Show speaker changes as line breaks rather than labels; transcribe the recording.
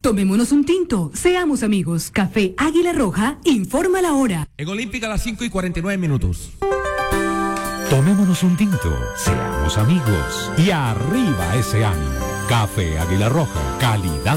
Tomémonos un tinto, seamos amigos. Café Águila Roja, informa la hora.
En Olímpica a las 5:49.
Tomémonos un tinto, seamos amigos y arriba ese ánimo. Café Águila Roja, calidad